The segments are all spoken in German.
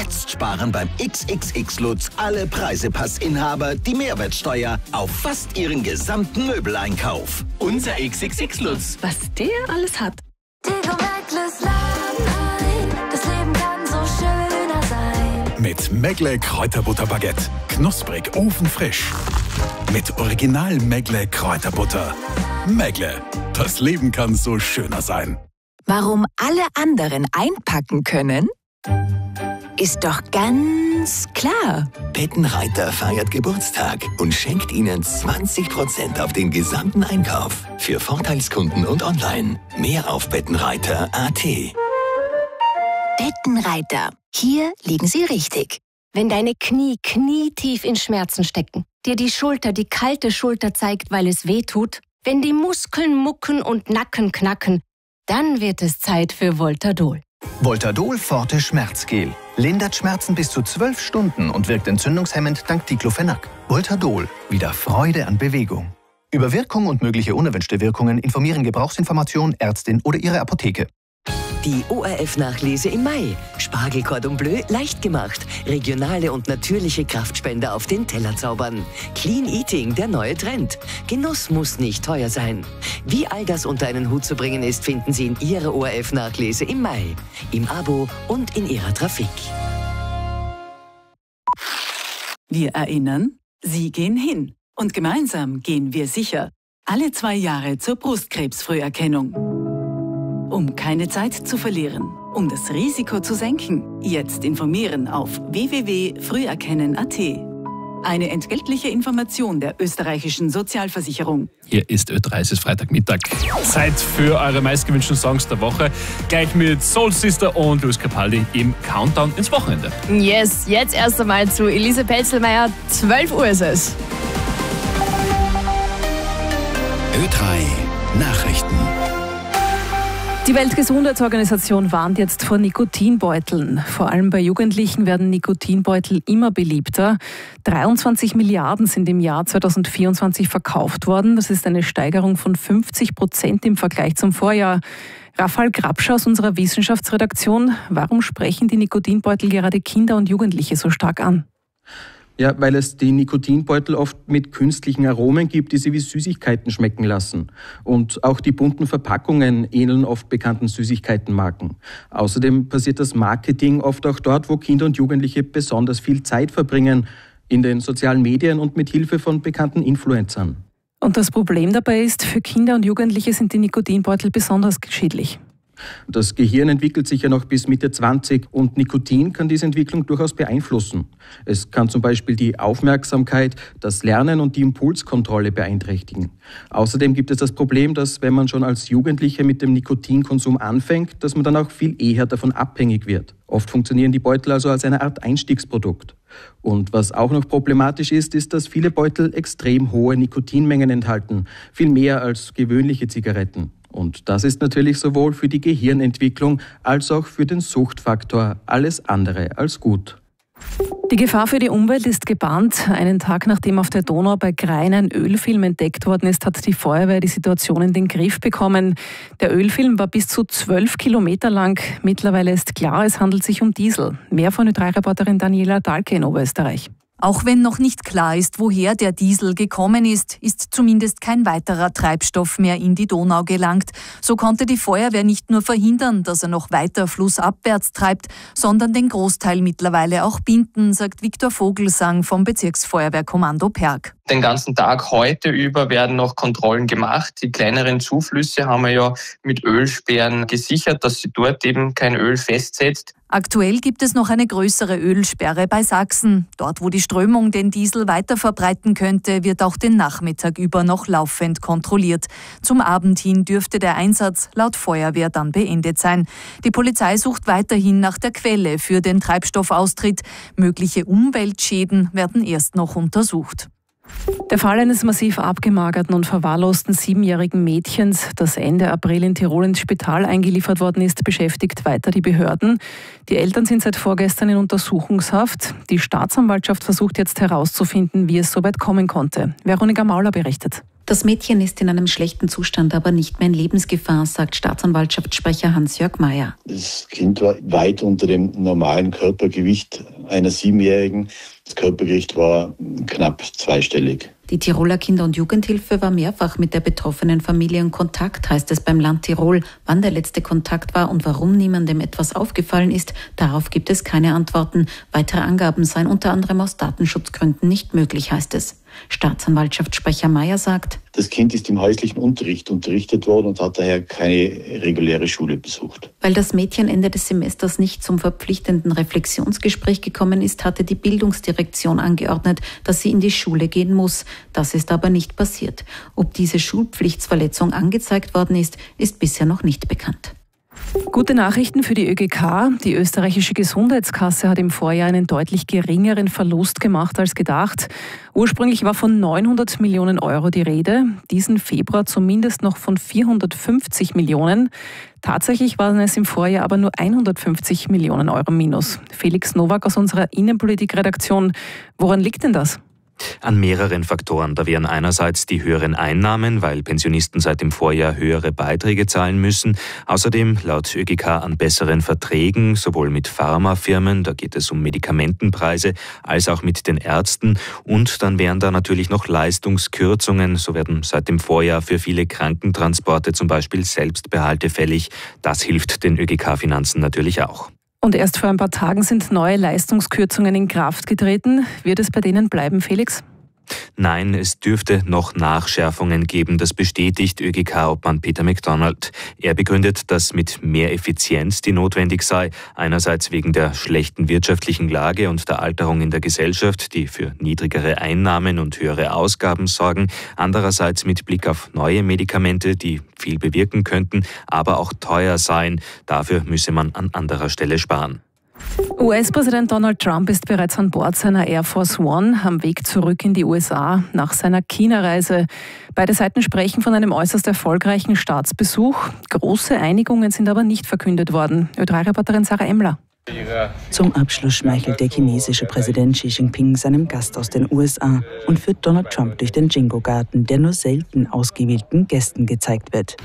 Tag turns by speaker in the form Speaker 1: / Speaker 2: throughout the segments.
Speaker 1: Jetzt sparen beim XXX Lutz alle Preisepassinhaber die Mehrwertsteuer auf fast ihren gesamten Möbeleinkauf.
Speaker 2: Unser XXX Lutz.
Speaker 3: Was der alles hat.
Speaker 4: Das Leben kann so schöner sein.
Speaker 5: Mit Megle Kräuterbutterbaguette. Knusprig, ofenfrisch. Mit Original Megle Kräuterbutter. Megle. Das Leben kann so schöner sein.
Speaker 6: Warum alle anderen einpacken können, ist doch ganz klar.
Speaker 1: Bettenreiter feiert Geburtstag und schenkt Ihnen 20% auf den gesamten Einkauf. Für Vorteilskunden und online. Mehr auf bettenreiter.at.
Speaker 6: Bettenreiter. Hier liegen Sie richtig.
Speaker 3: Wenn deine Knie knietief in Schmerzen stecken, dir die Schulter die kalte Schulter zeigt, weil es weh tut, wenn die Muskeln mucken und Nacken knacken, dann wird es Zeit für Voltadol.
Speaker 7: Voltadol Forte Schmerzgel. Lindert Schmerzen bis zu 12 Stunden und wirkt entzündungshemmend dank Diclofenac. Voltadol. Wieder Freude an Bewegung. Über Wirkung und mögliche unerwünschte Wirkungen informieren Gebrauchsinformation, Ärztin oder Ihre Apotheke.
Speaker 8: Die ORF-Nachlese im Mai. Spargel Cordon Bleu leicht gemacht. Regionale und natürliche Kraftspender auf den Teller zaubern. Clean Eating, der neue Trend. Genuss muss nicht teuer sein. Wie all das unter einen Hut zu bringen ist, finden Sie in Ihrer ORF-Nachlese im Mai. Im Abo und in Ihrer Trafik.
Speaker 9: Wir erinnern, Sie gehen hin. Und gemeinsam gehen wir sicher. Alle 2 Jahre zur Brustkrebsfrüherkennung. Um keine Zeit zu verlieren, um das Risiko zu senken, jetzt informieren auf www.früherkennen.at. Eine entgeltliche Information der österreichischen Sozialversicherung.
Speaker 2: Hier ist Ö3, es ist Freitagmittag. Zeit für eure meistgewünschten Songs der Woche. Gleich mit Soul Sister und Luis Capaldi im Countdown ins Wochenende.
Speaker 10: Yes, jetzt erst einmal zu Elise Pelzelmeier. 12 Uhr ist es.
Speaker 5: Ö3 Nachrichten.
Speaker 11: Die Weltgesundheitsorganisation warnt jetzt vor Nikotinbeuteln. Vor allem bei Jugendlichen werden Nikotinbeutel immer beliebter. 23 Milliarden sind im Jahr 2024 verkauft worden. Das ist eine Steigerung von 50% im Vergleich zum Vorjahr. Raphael Grabscher aus unserer Wissenschaftsredaktion. Warum sprechen die Nikotinbeutel gerade Kinder und Jugendliche so stark an?
Speaker 12: Ja, weil es die Nikotinbeutel oft mit künstlichen Aromen gibt, die sie wie Süßigkeiten schmecken lassen. Und auch die bunten Verpackungen ähneln oft bekannten Süßigkeitenmarken. Außerdem passiert das Marketing oft auch dort, wo Kinder und Jugendliche besonders viel Zeit verbringen, in den sozialen Medien und mit Hilfe von bekannten Influencern.
Speaker 11: Und das Problem dabei ist, für Kinder und Jugendliche sind die Nikotinbeutel besonders schädlich.
Speaker 12: Das Gehirn entwickelt sich ja noch bis Mitte 20 und Nikotin kann diese Entwicklung durchaus beeinflussen. Es kann zum Beispiel die Aufmerksamkeit, das Lernen und die Impulskontrolle beeinträchtigen. Außerdem gibt es das Problem, dass wenn man schon als Jugendlicher mit dem Nikotinkonsum anfängt, dass man dann auch viel eher davon abhängig wird. Oft funktionieren die Beutel also als eine Art Einstiegsprodukt. Und was auch noch problematisch ist, ist, dass viele Beutel extrem hohe Nikotinmengen enthalten, viel mehr als gewöhnliche Zigaretten. Und das ist natürlich sowohl für die Gehirnentwicklung als auch für den Suchtfaktor alles andere als gut.
Speaker 11: Die Gefahr für die Umwelt ist gebannt. Einen Tag nachdem auf der Donau bei Grein ein Ölfilm entdeckt worden ist, hat die Feuerwehr die Situation in den Griff bekommen. Der Ölfilm war bis zu 12 Kilometer lang. Mittlerweile ist klar, es handelt sich um Diesel. Mehr von Ö3-Reporterin Daniela Dahlke in Oberösterreich.
Speaker 13: Auch wenn noch nicht klar ist, woher der Diesel gekommen ist zumindest kein weiterer Treibstoff mehr in die Donau gelangt. So konnte die Feuerwehr nicht nur verhindern, dass er noch weiter flussabwärts treibt, sondern den Großteil mittlerweile auch binden, sagt Viktor Vogelsang vom Bezirksfeuerwehrkommando Perg.
Speaker 14: Den ganzen Tag heute über werden noch Kontrollen gemacht. Die kleineren Zuflüsse haben wir ja mit Ölsperren gesichert, dass sie dort eben kein Öl festsetzt.
Speaker 13: Aktuell gibt es noch eine größere Ölsperre bei Sachsen. Dort, wo die Strömung den Diesel weiter verbreiten könnte, wird auch den Nachmittag über noch laufend kontrolliert. Zum Abend hin dürfte der Einsatz laut Feuerwehr dann beendet sein. Die Polizei sucht weiterhin nach der Quelle für den Treibstoffaustritt. Mögliche Umweltschäden werden erst noch untersucht.
Speaker 11: Der Fall eines massiv abgemagerten und verwahrlosten 7-jährigen Mädchens, das Ende April in Tirol ins Spital eingeliefert worden ist, beschäftigt weiter die Behörden. Die Eltern sind seit vorgestern in Untersuchungshaft. Die Staatsanwaltschaft versucht jetzt herauszufinden, wie es so weit kommen konnte. Veronika Mauler berichtet.
Speaker 15: Das Mädchen ist in einem schlechten Zustand, aber nicht mehr in Lebensgefahr, sagt Staatsanwaltschaftssprecher Hans-Jörg Mayer.
Speaker 16: Das Kind war weit unter dem normalen Körpergewicht einer 7-Jährigen. Das Körpergewicht war knapp zweistellig.
Speaker 15: Die Tiroler Kinder- und Jugendhilfe war mehrfach mit der betroffenen Familie in Kontakt, heißt es beim Land Tirol. Wann der letzte Kontakt war und warum niemandem etwas aufgefallen ist, darauf gibt es keine Antworten. Weitere Angaben seien unter anderem aus Datenschutzgründen nicht möglich, heißt es. Staatsanwaltschaftssprecher Mayer sagt:
Speaker 16: Das Kind ist im häuslichen Unterricht unterrichtet worden und hat daher keine reguläre Schule besucht.
Speaker 15: Weil das Mädchen Ende des Semesters nicht zum verpflichtenden Reflexionsgespräch gekommen ist, hatte die Bildungsdirektion angeordnet, dass sie in die Schule gehen muss. Das ist aber nicht passiert. Ob diese Schulpflichtsverletzung angezeigt worden ist, ist bisher noch nicht bekannt.
Speaker 11: Gute Nachrichten für die ÖGK. Die österreichische Gesundheitskasse hat im Vorjahr einen deutlich geringeren Verlust gemacht als gedacht. Ursprünglich war von 900 Millionen Euro die Rede, diesen Februar zumindest noch von 450 Millionen. Tatsächlich waren es im Vorjahr aber nur 150 Millionen Euro minus. Felix Nowak aus unserer Innenpolitikredaktion. Woran liegt denn das?
Speaker 17: An mehreren Faktoren. Da wären einerseits die höheren Einnahmen, weil Pensionisten seit dem Vorjahr höhere Beiträge zahlen müssen. Außerdem laut ÖGK an besseren Verträgen, sowohl mit Pharmafirmen, da geht es um Medikamentenpreise, als auch mit den Ärzten. Und dann wären da natürlich noch Leistungskürzungen. So werden seit dem Vorjahr für viele Krankentransporte zum Beispiel Selbstbehalte fällig. Das hilft den ÖGK-Finanzen natürlich auch.
Speaker 11: Und erst vor ein paar Tagen sind neue Leistungskürzungen in Kraft getreten. Wird es bei denen bleiben, Felix?
Speaker 17: Nein, es dürfte noch Nachschärfungen geben. Das bestätigt ÖGK-Obmann Peter McDonald. Er begründet, dass mit mehr Effizienz, die notwendig sei, einerseits wegen der schlechten wirtschaftlichen Lage und der Alterung in der Gesellschaft, die für niedrigere Einnahmen und höhere Ausgaben sorgen, andererseits mit Blick auf neue Medikamente, die viel bewirken könnten, aber auch teuer seien. Dafür müsse man an anderer Stelle sparen.
Speaker 11: US-Präsident Donald Trump ist bereits an Bord seiner Air Force One am Weg zurück in die USA nach seiner China-Reise. Beide Seiten sprechen von einem äußerst erfolgreichen Staatsbesuch. Große Einigungen sind aber nicht verkündet worden. Ö3-Reporterin Sarah Emmler.
Speaker 18: Zum Abschluss schmeichelt der chinesische Präsident Xi Jinping seinem Gast aus den USA und führt Donald Trump durch den Jingo-Garten, der nur selten ausgewählten Gästen gezeigt wird.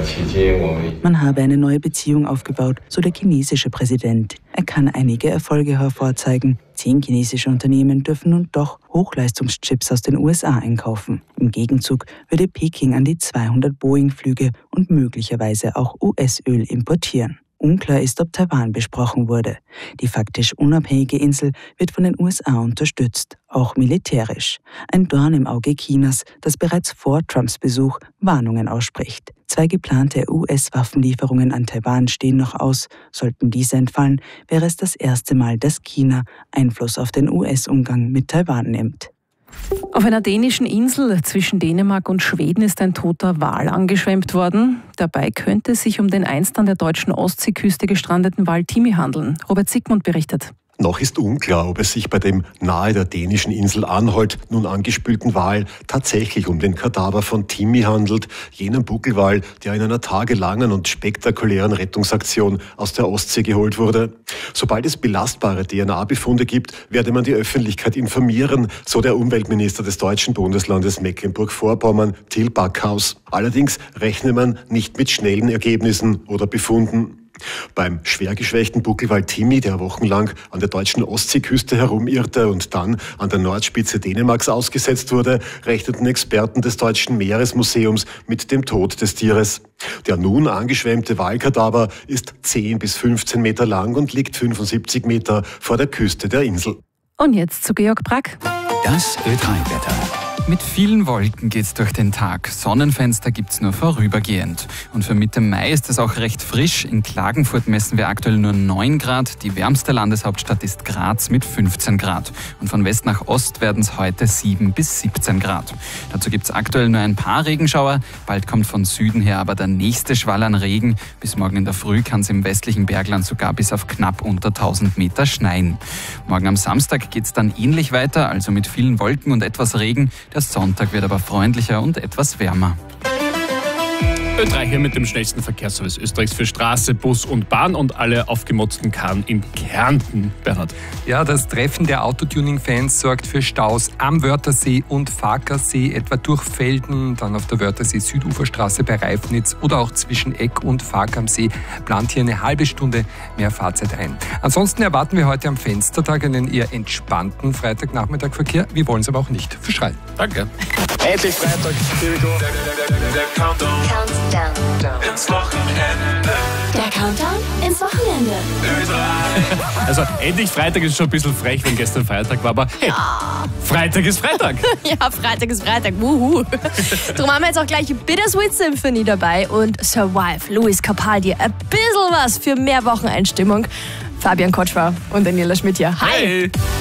Speaker 18: Man habe eine neue Beziehung aufgebaut, so der chinesische Präsident. Er kann einige Erfolge hervorzeigen. 10 chinesische Unternehmen dürfen nun doch Hochleistungschips aus den USA einkaufen. Im Gegenzug würde Peking an die 200 Boeing-Flüge und möglicherweise auch US-Öl importieren. Unklar ist, ob Taiwan besprochen wurde. Die faktisch unabhängige Insel wird von den USA unterstützt, auch militärisch. Ein Dorn im Auge Chinas, das bereits vor Trumps Besuch Warnungen ausspricht. 2 geplante US-Waffenlieferungen an Taiwan stehen noch aus. Sollten diese entfallen, wäre es das erste Mal, dass China Einfluss auf den US-Umgang mit Taiwan nimmt.
Speaker 11: Auf einer dänischen Insel zwischen Dänemark und Schweden ist ein toter Wal angeschwemmt worden. Dabei könnte es sich um den einst an der deutschen Ostseeküste gestrandeten Wal Timi handeln. Robert Sigmund berichtet.
Speaker 19: Noch ist unklar, ob es sich bei dem nahe der dänischen Insel Anholt nun angespülten Wal tatsächlich um den Kadaver von Timi handelt, jenem Buckelwal, der in einer tagelangen und spektakulären Rettungsaktion aus der Ostsee geholt wurde. Sobald es belastbare DNA-Befunde gibt, werde man die Öffentlichkeit informieren, so der Umweltminister des deutschen Bundeslandes Mecklenburg-Vorpommern, Till Backhaus. Allerdings rechne man nicht mit schnellen Ergebnissen oder Befunden. Beim schwer geschwächten Buckelwal Timi, der wochenlang an der deutschen Ostseeküste herumirrte und dann an der Nordspitze Dänemarks ausgesetzt wurde, rechneten Experten des Deutschen Meeresmuseums mit dem Tod des Tieres. Der nun angeschwemmte Walkadaver ist 10 bis 15 Meter lang und liegt 75 Meter vor der Küste der Insel.
Speaker 11: Und jetzt zu Georg Brack.
Speaker 1: Das Ö3-Wetter.
Speaker 20: Mit vielen Wolken geht's durch den Tag. Sonnenfenster gibt's nur vorübergehend. Und für Mitte Mai ist es auch recht frisch. In Klagenfurt messen wir aktuell nur 9 Grad. Die wärmste Landeshauptstadt ist Graz mit 15 Grad. Und von West nach Ost werden es heute 7 bis 17 Grad. Dazu gibt's aktuell nur ein paar Regenschauer. Bald kommt von Süden her aber der nächste Schwall an Regen. Bis morgen in der Früh kann es im westlichen Bergland sogar bis auf knapp unter 1000 Meter schneien. Morgen am Samstag geht's dann ähnlich weiter, also mit vielen Wolken und etwas Regen. Der Sonntag wird aber freundlicher und etwas wärmer.
Speaker 2: Ö3 hier mit dem schnellsten Verkehrsservice Österreichs für Straße, Bus und Bahn und alle aufgemotzten Karren in Kärnten. Bernhard.
Speaker 21: Ja, das Treffen der Autotuning-Fans sorgt für Staus am Wörthersee und Farkasee, etwa durch Felden, dann auf der Wörthersee-Süduferstraße bei Reifnitz oder auch zwischen Eck und Fark am See plant hier eine halbe Stunde mehr Fahrzeit ein. Ansonsten erwarten wir heute am Fenstertag einen eher entspannten Freitagnachmittagverkehr. Wir wollen es aber auch nicht verschreien.
Speaker 2: Danke.
Speaker 22: Endlich Freitag, der Countdown ins Wochenende.
Speaker 4: Der Countdown ins Wochenende.
Speaker 2: Also endlich Freitag ist schon ein bisschen frech, wenn gestern Feiertag war, aber hey, Freitag ist Freitag.
Speaker 10: Ja, Freitag ist Freitag. Wuhu. Darum haben wir jetzt auch gleich Bittersweet Symphony dabei und Survive, Luis Capaldi. Ein bisschen was für mehr Wocheneinstimmung. Fabian Kotschwer und Daniela Schmidt hier. Hi!